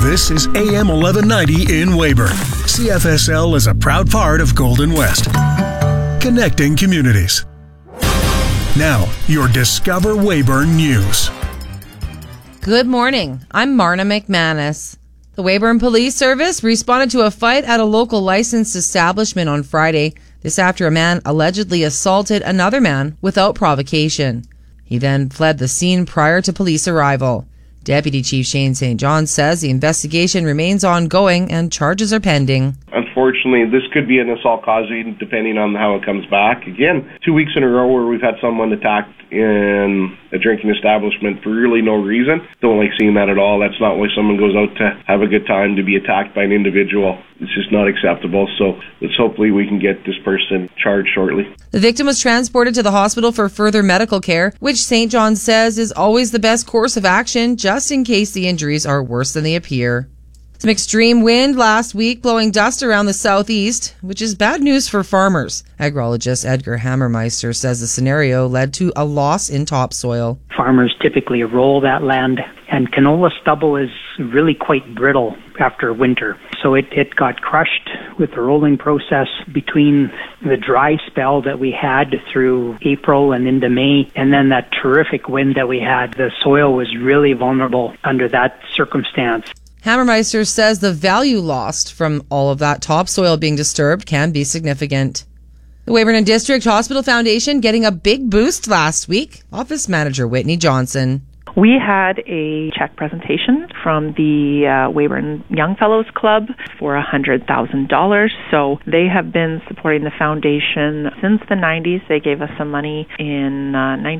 This is AM 1190 in Weyburn. CFSL is a proud part of Golden West. Connecting communities. Now, your Discover Weyburn News. Good morning. I'm Marna McManus. The Weyburn Police Service responded to a fight at a local licensed establishment on Friday. This after a man allegedly assaulted another man without provocation. He then fled the scene prior to police arrival. Deputy Chief Shane St. John says the investigation remains ongoing and charges are pending. Unfortunately, this could be an assault causing depending on how it comes back. Again, 2 weeks in a row where we've had someone attacked in a drinking establishment for really no reason. Don't like seeing that at all. That's not why someone goes out to have a good time, to be attacked by an individual. It's just not acceptable. So let's hopefully we can get this person charged shortly. The victim was transported to the hospital for further medical care, which St. John says is always the best course of action just in case the injuries are worse than they appear. Some extreme wind last week blowing dust around the southeast, which is bad news for farmers. Agrologist Edgar Hammermeister says the scenario led to a loss in topsoil. Farmers typically roll that land, and canola stubble is really quite brittle after winter. So it got crushed with the rolling process between the dry spell that we had through April and into May, and then that terrific wind that we had. The soil was really vulnerable under that circumstance. Hammermeister says the value lost from all of that topsoil being disturbed can be significant. The Weyburn and District Hospital Foundation getting a big boost last week. Office Manager Whitney Johnson. We had a check presentation from the Weyburn Young Fellows Club for $100,000. So they have been supporting the foundation since the 90s. They gave us some money in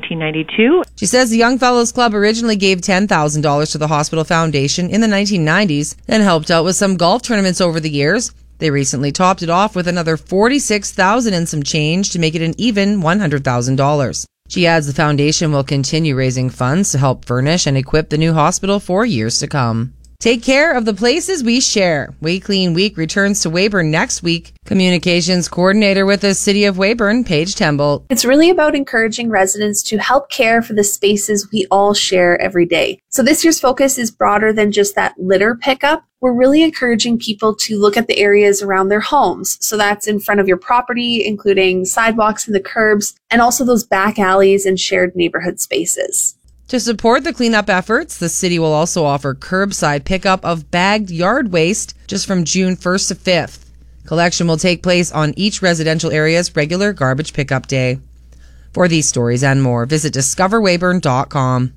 1992. She says the Young Fellows Club originally gave $10,000 to the hospital foundation in the 1990s, then helped out with some golf tournaments over the years. They recently topped it off with another $46,000 and some change to make it an even $100,000. She adds the foundation will continue raising funds to help furnish and equip the new hospital for years to come. Take care of the places we share. We Clean Week returns to Weyburn next week. Communications coordinator with the City of Weyburn, Paige Temple. It's really about encouraging residents to help care for the spaces we all share every day. So this year's focus is broader than just that litter pickup. We're really encouraging people to look at the areas around their homes. So that's in front of your property, including sidewalks and the curbs, and also those back alleys and shared neighborhood spaces. To support the cleanup efforts, the city will also offer curbside pickup of bagged yard waste just from June 1st to 5th. Collection will take place on each residential area's regular garbage pickup day. For these stories and more, visit discoverweyburn.com.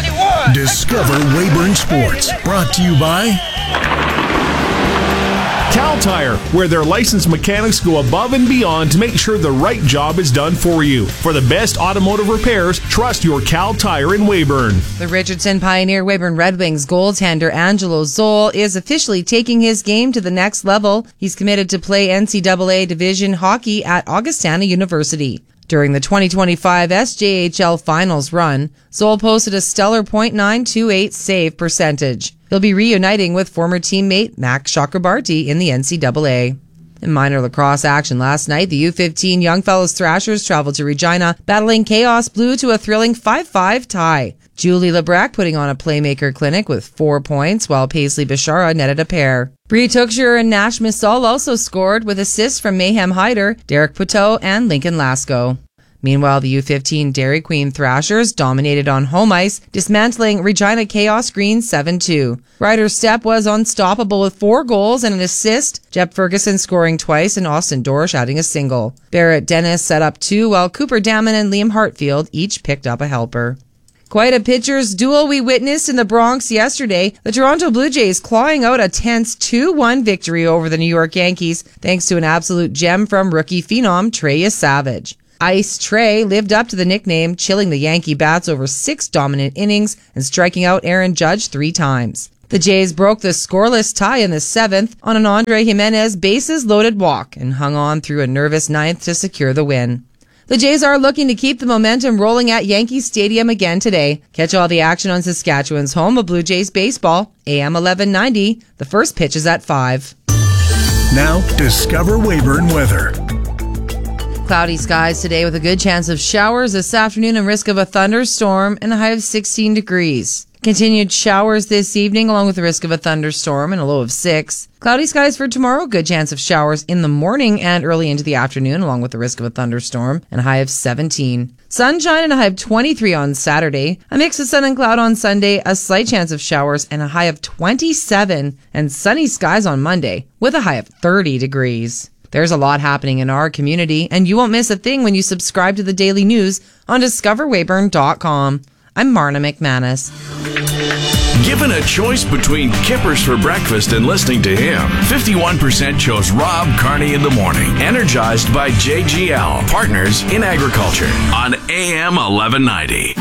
Discover Weyburn Sports. Brought to you by Cal Tire, where their licensed mechanics go above and beyond to make sure the right job is done for you. For the best automotive repairs, trust your Cal Tire in Weyburn. The Richardson Pioneer Weyburn Red Wings goaltender Angelo Zoll is officially taking his game to the next level. He's committed to play NCAA Division hockey at Augustana University. During the 2025 SJHL Finals run, Zoll posted a stellar .928 save percentage. He'll be reuniting with former teammate Max Chakrabarty in the NCAA. In minor lacrosse action last night, the U15 Young Fellows Thrashers traveled to Regina, battling Chaos Blue to a thrilling 5-5 tie. Julie Lebrec putting on a playmaker clinic with 4 points, while Paisley Bishara netted a pair. Bree Tuchscher and Nash Missal also scored with assists from Mayhem Hyder, Derek Poteau, and Lincoln Lasco. Meanwhile, the U15 Dairy Queen Thrashers dominated on home ice, dismantling Regina Chaos Green 7-2. Ryder Stepp was unstoppable with 4 goals and an assist, Jeb Ferguson scoring twice and Austin Dorsch adding a single. Barrett Dennis set up 2, while Cooper Damon and Liam Hartfield each picked up a helper. Quite a pitcher's duel we witnessed in the Bronx yesterday. The Toronto Blue Jays clawing out a tense 2-1 victory over the New York Yankees, thanks to an absolute gem from rookie phenom Trey Savage. Ice Trey lived up to the nickname, chilling the Yankee bats over 6 dominant innings and striking out Aaron Judge 3 times. The Jays broke the scoreless tie in the 7th on an Andre Jimenez bases-loaded walk and hung on through a nervous 9th to secure the win. The Jays are looking to keep the momentum rolling at Yankee Stadium again today. Catch all the action on Saskatchewan's home of Blue Jays baseball, AM 1190. The first pitch is at 5. Now, Discover Weyburn weather. Cloudy skies today with a good chance of showers this afternoon and risk of a thunderstorm and a high of 16 degrees. Continued showers this evening, along with the risk of a thunderstorm and a low of 6. Cloudy skies for tomorrow. Good chance of showers in the morning and early into the afternoon, along with the risk of a thunderstorm, and a high of 17. Sunshine and a high of 23 on Saturday. A mix of sun and cloud on Sunday. A slight chance of showers and a high of 27. And sunny skies on Monday with a high of 30 degrees. There's a lot happening in our community, and you won't miss a thing when you subscribe to the daily news on discoverweyburn.com. I'm Marna McManus. Given a choice between Kippers for breakfast and listening to him, 51% chose Rob Carney in the morning, energized by JGL, Partners in Agriculture, on AM 1190.